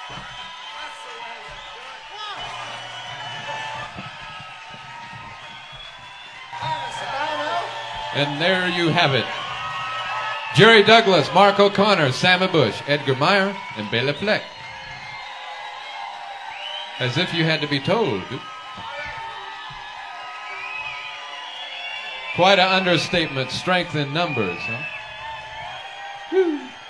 And there you have it. Jerry Douglas, Mark O'Connor, Sammy Bush, Edgar Meyer, and Bela Fleck. As if you had to be told. Quite an understatement, strength in numbers, huh? Woo.